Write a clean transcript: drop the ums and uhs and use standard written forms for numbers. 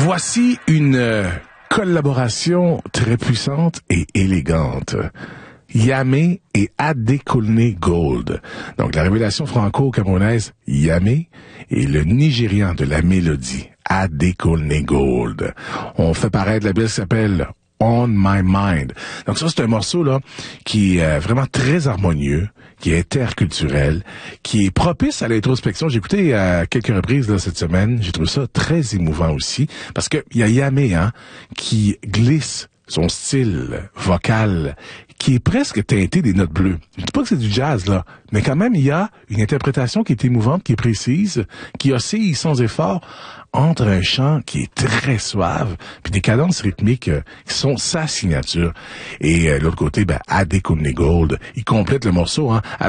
Voici une collaboration très puissante et élégante. Yamé et Adekunle Gold. Donc, la révélation franco-camerounaise, Yamé, et le Nigérian de la mélodie, Adekunle Gold. On fait paraître la pièce qui s'appelle On My Mind. Donc ça, c'est un morceau là qui est vraiment très harmonieux, qui est interculturel, qui est propice à l'introspection. J'ai écouté à quelques reprises là, cette semaine. J'ai trouvé ça très émouvant aussi, parce que il y a Yamé qui glisse son style vocal qui est presque teinté des notes bleues. Je dis pas que c'est du jazz, là, mais quand même, il y a une interprétation qui est émouvante, qui est précise, qui oscille sans effort entre un chant qui est très suave, puis des cadences rythmiques qui sont sa signature. Et l'autre côté, Adekunle Gold, il complète le morceau,